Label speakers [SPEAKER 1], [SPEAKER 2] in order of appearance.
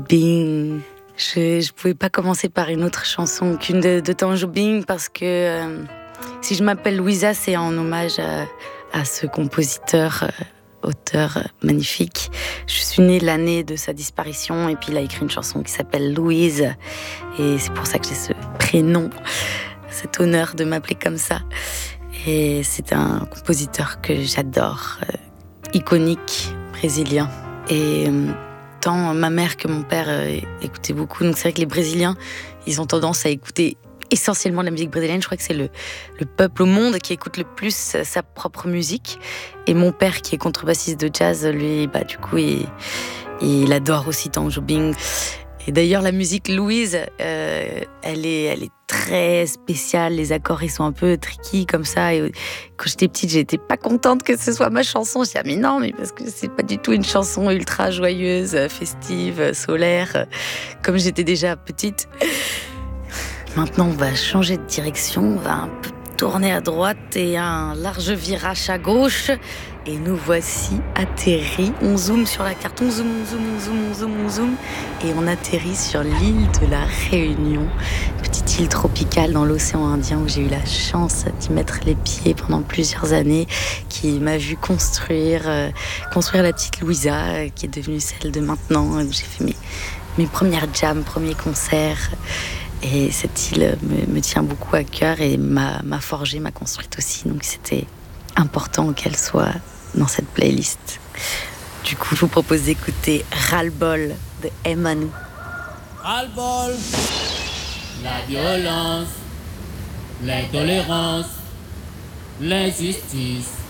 [SPEAKER 1] Bing. Je pouvais pas commencer par une autre chanson qu'une de Tanjo Bing parce que si je m'appelle Louisa, c'est en hommage à ce compositeur, auteur magnifique. Je suis née l'année de sa disparition et puis il a écrit une chanson qui s'appelle Louise et c'est pour ça que j'ai ce prénom, cet honneur de m'appeler comme ça. Et c'est un compositeur que j'adore, iconique, brésilien. Et tant ma mère que mon père écoutaient beaucoup. Donc c'est vrai que les Brésiliens, ils ont tendance à écouter essentiellement de la musique brésilienne. Je crois que c'est le peuple au monde qui écoute le plus sa propre musique. Et mon père, qui est contrebassiste de jazz, lui, du coup, il adore aussi Tanjo Bing. Et d'ailleurs, la musique Louise, elle est très spéciale. Les accords, ils sont un peu tricky comme ça. Et quand j'étais petite, j'étais pas contente que ce soit ma chanson. Je disais, mais non, mais parce que c'est pas du tout une chanson ultra joyeuse, festive, solaire, comme j'étais déjà petite. Maintenant, on va changer de direction. On va un peu tourner à droite et un large virage à gauche. Et nous voici atterris. On zoome sur la carte, on zoome. Et on atterrit sur l'île de la Réunion. Petite île tropicale dans l'océan Indien où j'ai eu la chance d'y mettre les pieds pendant plusieurs années, qui m'a vu construire la petite Louisa, qui est devenue celle de maintenant. J'ai fait mes premières jams, premiers concerts. Et cette île me tient beaucoup à cœur et m'a forgée, m'a construite aussi. Donc c'était important qu'elle soit dans cette playlist. Du coup, je vous propose d'écouter Ras-le-bol de Emmanuel.
[SPEAKER 2] Ras-le-bol, la violence, l'intolérance, l'injustice.